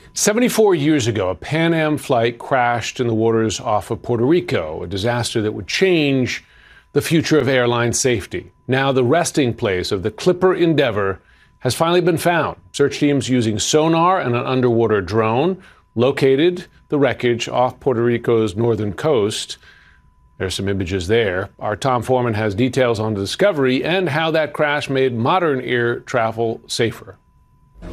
74 years ago, a Pan Am flight crashed in the waters off of Puerto Rico, a disaster that would change the future of airline safety. Now, the resting place of the Clipper Endeavour has finally been found. Search teams using sonar and an underwater drone located the wreckage off Puerto Rico's northern coast. There's some images there. Our Tom Foreman has details on the discovery and how that crash made modern air travel safer.